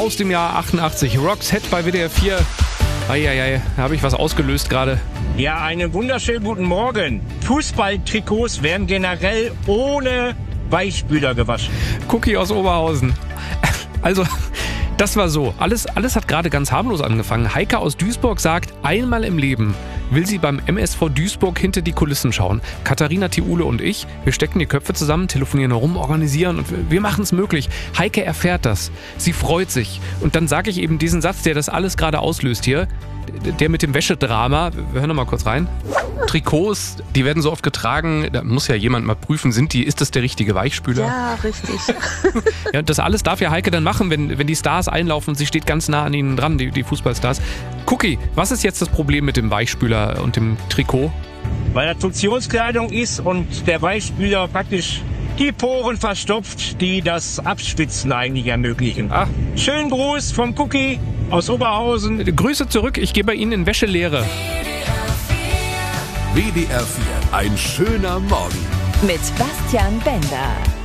aus dem Jahr 88. Roxette bei WDR 4. Eieiei, da habe ich was ausgelöst gerade. Ja, einen wunderschönen guten Morgen. Fußballtrikots werden generell ohne Weichspüler gewaschen. Cookie aus Oberhausen. Also, das war so. Alles hat gerade ganz harmlos angefangen. Heike aus Duisburg sagt, einmal im Leben will sie beim MSV Duisburg hinter die Kulissen schauen. Katharina Thiule und ich, wir stecken die Köpfe zusammen, telefonieren herum, organisieren und wir machen es möglich. Heike erfährt das. Sie freut sich. Und dann sage ich eben diesen Satz, der das alles gerade auslöst hier. Der mit dem Wäschedrama. Wir hören noch mal kurz rein. Trikots, die werden so oft getragen, da muss ja jemand mal prüfen, ist das der richtige Weichspüler? Ja, richtig. Ja, das alles darf ja Heike dann machen, wenn die Stars einlaufen und sie steht ganz nah an ihnen dran, die Fußballstars. Cookie, was ist jetzt das Problem mit dem Weichspüler und dem Trikot? Weil das Funktionskleidung ist und der Weichspüler praktisch die Poren verstopft, die das Abschwitzen eigentlich ermöglichen. Ah. Schönen Gruß vom Cookie aus Oberhausen. Grüße zurück, ich gehe bei Ihnen in Wäschelehre. WDR 4, ein schöner Morgen. Mit Bastian Bender.